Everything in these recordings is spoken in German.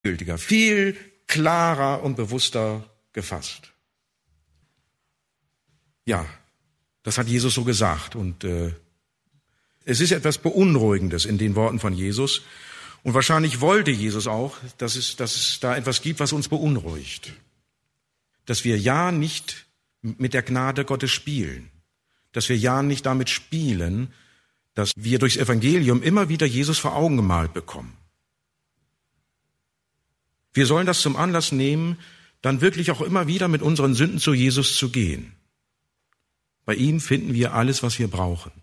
gültiger, viel klarer und bewusster gefasst. Ja, das hat Jesus so gesagt und es ist etwas Beunruhigendes in den Worten von Jesus und wahrscheinlich wollte Jesus auch, dass es da etwas gibt, was uns beunruhigt. Dass wir ja nicht mit der Gnade Gottes spielen, dass wir ja nicht damit spielen, dass wir durchs Evangelium immer wieder Jesus vor Augen gemalt bekommen. Wir sollen das zum Anlass nehmen, dann wirklich auch immer wieder mit unseren Sünden zu Jesus zu gehen. Bei ihm finden wir alles, was wir brauchen.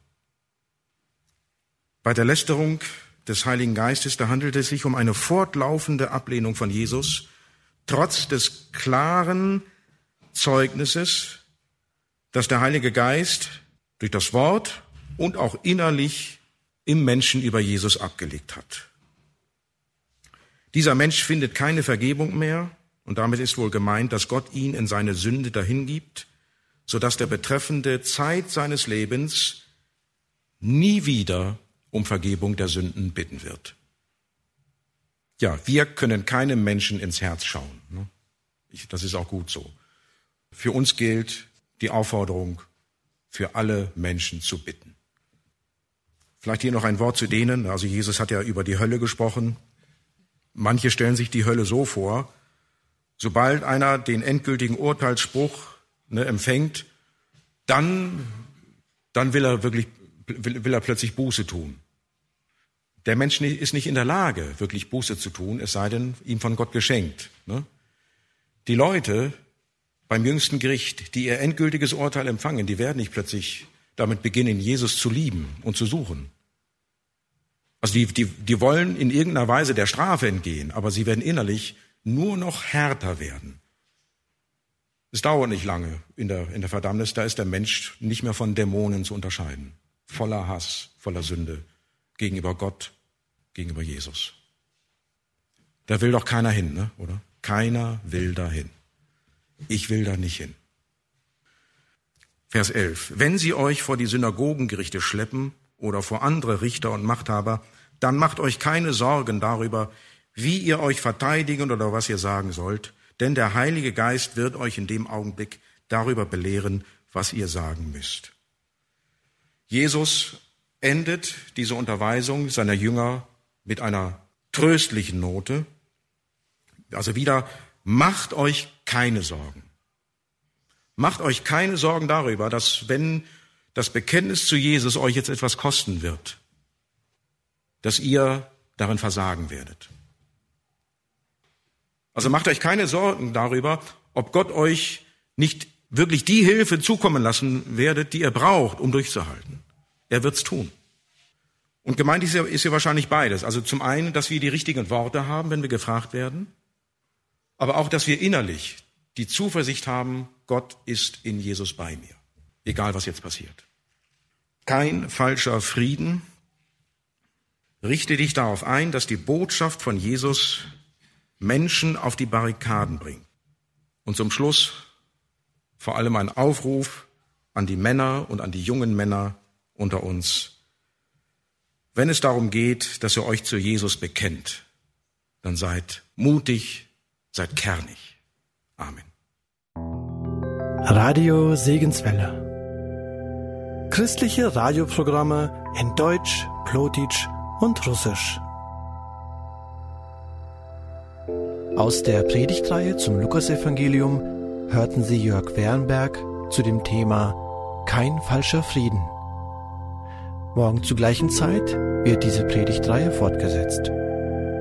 Bei der Lästerung des Heiligen Geistes, da handelt es sich um eine fortlaufende Ablehnung von Jesus, trotz des klaren Zeugnisses, dass der Heilige Geist durch das Wort und auch innerlich im Menschen über Jesus abgelegt hat. Dieser Mensch findet keine Vergebung mehr und damit ist wohl gemeint, dass Gott ihn in seine Sünde dahingibt, sodass der Betreffende Zeit seines Lebens nie wieder um Vergebung der Sünden bitten wird. Ja, wir können keinem Menschen ins Herz schauen. Das ist auch gut so. Für uns gilt die Aufforderung, für alle Menschen zu bitten. Vielleicht hier noch ein Wort zu denen. Also Jesus hat ja über die Hölle gesprochen. Manche stellen sich die Hölle so vor, sobald einer den endgültigen Urteilsspruch empfängt, dann will er plötzlich Buße tun. Der Mensch ist nicht in der Lage, wirklich Buße zu tun, es sei denn, ihm von Gott geschenkt. Die Leute beim jüngsten Gericht, die ihr endgültiges Urteil empfangen, die werden nicht plötzlich damit beginnen, Jesus zu lieben und zu suchen. Also die wollen in irgendeiner Weise der Strafe entgehen, aber sie werden innerlich nur noch härter werden. Es dauert nicht lange in der Verdammnis, da ist der Mensch nicht mehr von Dämonen zu unterscheiden. Voller Hass, voller Sünde gegenüber Gott, gegenüber Jesus. Da will doch keiner hin, oder? Keiner will dahin. Ich will da nicht hin. Vers 11. Wenn sie euch vor die Synagogengerichte schleppen oder vor andere Richter und Machthaber, dann macht euch keine Sorgen darüber, wie ihr euch verteidigen oder was ihr sagen sollt, denn der Heilige Geist wird euch in dem Augenblick darüber belehren, was ihr sagen müsst. Jesus endet diese Unterweisung seiner Jünger mit einer tröstlichen Note. Also wieder, macht euch keine Sorgen. Macht euch keine Sorgen darüber, dass wenn das Bekenntnis zu Jesus euch jetzt etwas kosten wird, dass ihr darin versagen werdet. Also macht euch keine Sorgen darüber, ob Gott euch nicht wirklich die Hilfe zukommen lassen werdet, die ihr braucht, um durchzuhalten. Er wird's tun. Und gemeint ist ja wahrscheinlich beides. Also zum einen, dass wir die richtigen Worte haben, wenn wir gefragt werden, aber auch, dass wir innerlich die Zuversicht haben, Gott ist in Jesus bei mir, egal was jetzt passiert. Kein falscher Frieden. Richte dich darauf ein, dass die Botschaft von Jesus Menschen auf die Barrikaden bringt. Und zum Schluss vor allem ein Aufruf an die Männer und an die jungen Männer unter uns. Wenn es darum geht, dass ihr euch zu Jesus bekennt, dann seid mutig, seid kernig. Amen. Radio Segenswelle. Christliche Radioprogramme in Deutsch, Plotitsch und Russisch. Aus der Predigtreihe zum Lukasevangelium hörten Sie Jörg Wernberg zu dem Thema Kein falscher Frieden. Morgen zur gleichen Zeit wird diese Predigtreihe fortgesetzt.